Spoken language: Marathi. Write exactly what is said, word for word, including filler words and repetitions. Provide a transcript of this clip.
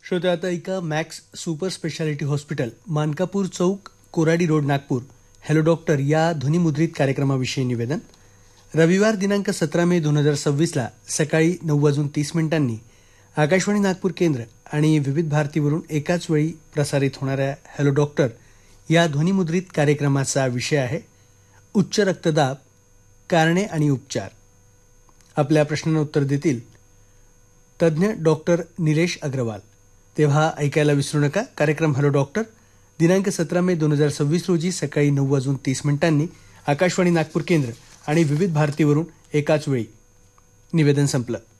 श्रोते आता ऐका max super speciality hospital Mankapur चौक Koradi road Nagpur hello doctor या ध्वनिमुद्रित कार्यक्रमाविषयी निवेदन. रविवार दिनांक सतरा मे दोन हजार सव्वीसला सकाळी नऊ वाजून तीस मिनिटांनी आकाशवाणी नागपूर केंद्र आणि विविध भारतीवरून एकाच वेळी प्रसारित होणाऱ्या हॅलो डॉक्टर या ध्वनिमुद्रित कार्यक्रमाचा विषय आहे उच्च रक्तदाब, कारणे आणि उपचार. आपल्या प्रश्नांना उत्तर देतील तज्ज्ञ डॉक्टर निलेश अग्रवाल. तेव्हा ऐकायला विसरू नका कार्यक्रम हॅलो डॉक्टर दिनांक सतरा मे दोन हजार सव्वीस रोजी सकाळी नऊ वाजून तीस मिनिटांनी आकाशवाणी नागपूर केंद्र आणि विविध भारतीवरून एकाच वेळी. निवेदन संपलं.